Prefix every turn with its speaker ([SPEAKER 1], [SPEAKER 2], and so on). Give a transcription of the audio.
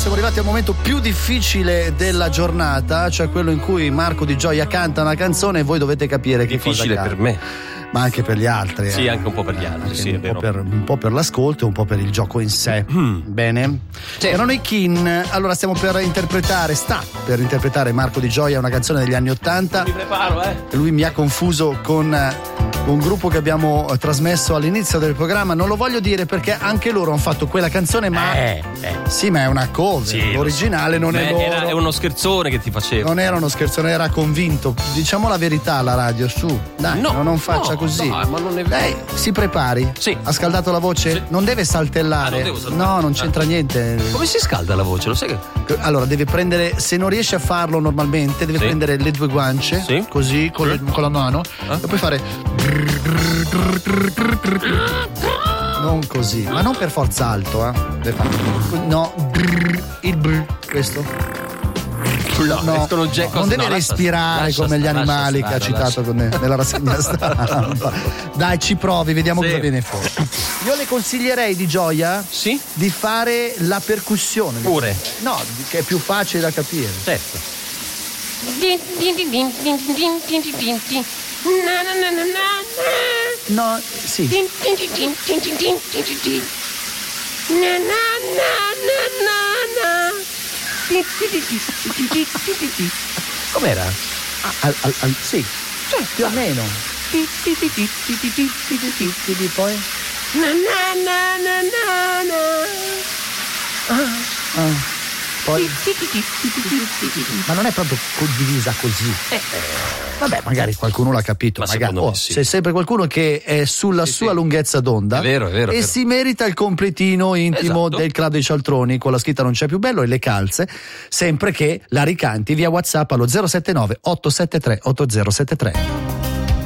[SPEAKER 1] siamo arrivati al momento più difficile della giornata, cioè quello in cui Marco Di Gioia canta una canzone e voi dovete capire che cosa
[SPEAKER 2] difficile
[SPEAKER 1] canta.
[SPEAKER 2] per me.
[SPEAKER 1] Ma anche per gli altri.
[SPEAKER 2] Sì, anche un po' per gli altri, sì, è vero.
[SPEAKER 1] Un po' per l'ascolto e un po' per il gioco in sé. Bene?
[SPEAKER 2] Sì.
[SPEAKER 1] Erano i Kin. Allora sta per interpretare Marco Di Gioia una canzone degli anni '80.
[SPEAKER 2] Mi preparo,
[SPEAKER 1] Lui mi ha confuso con un gruppo che abbiamo trasmesso all'inizio del programma. Non lo voglio dire perché anche loro hanno fatto quella canzone, ma sì, ma è una cover.
[SPEAKER 2] Sì,
[SPEAKER 1] l'originale non è loro.
[SPEAKER 2] È uno scherzone che ti facevo.
[SPEAKER 1] Non era uno scherzo, non era convinto. Diciamo la verità alla radio, su. Dai, non faccia così.
[SPEAKER 2] No, ma non è vero.
[SPEAKER 1] Lei si prepari?
[SPEAKER 2] Sì.
[SPEAKER 1] Ha scaldato la voce?
[SPEAKER 2] Sì.
[SPEAKER 1] Non deve saltellare.
[SPEAKER 2] Non devo saltellare.
[SPEAKER 1] No, non c'entra niente.
[SPEAKER 2] Come si scalda la voce? Lo sai che?
[SPEAKER 1] Allora, deve prendere, se non riesce a farlo normalmente, deve prendere le due guance,
[SPEAKER 2] Sì.
[SPEAKER 1] così, con la mano, e poi fare. Non così, ma non per forza alto, Deve fare. No, il questo. No, non deve respirare come gli animali che ha citato nella rassegna stampa. Dai, ci provi, vediamo cosa viene fuori. Io le consiglierei Di Gioia di fare la percussione.
[SPEAKER 2] Pure?
[SPEAKER 1] No, che è più facile da capire.
[SPEAKER 2] Certo.
[SPEAKER 1] No, sì.
[SPEAKER 2] Com'era?
[SPEAKER 1] Sì, più o meno. Poi? Poi? Ma non è proprio divisa così. Vabbè, magari qualcuno l'ha capito.
[SPEAKER 2] Ma
[SPEAKER 1] magari
[SPEAKER 2] me sì.
[SPEAKER 1] C'è sempre qualcuno che è sulla sua lunghezza d'onda.
[SPEAKER 2] È vero,
[SPEAKER 1] e si merita il completino intimo del Club dei Cialtroni con la scritta "Non c'è più bello" e le calze, sempre che la ricanti via WhatsApp allo 079 873 8073.